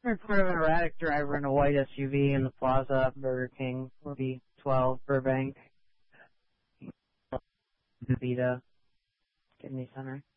report of an erratic driver in a white SUV in the Plaza Burger King, 4012 Burbank, Vita Kidney Center.